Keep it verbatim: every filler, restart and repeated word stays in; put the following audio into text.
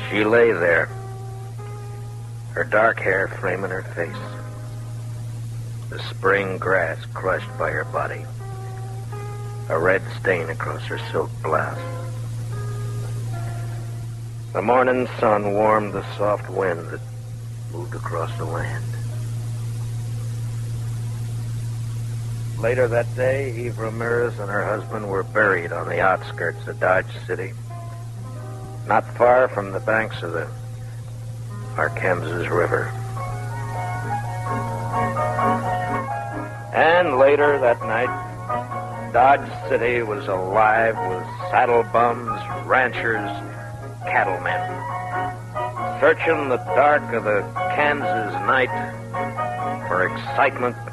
She lay there, her dark hair framing her face, the spring grass crushed by her body, a red stain across her silk blouse. The morning sun warmed the soft wind that moved across the land. Later that day, Eve Ramirez and her husband were buried on the outskirts of Dodge City, not far from the banks of the Arkansas River. And later that night, Dodge City was alive with saddle bums, ranchers, cattlemen, searching the dark of the Kansas night for excitement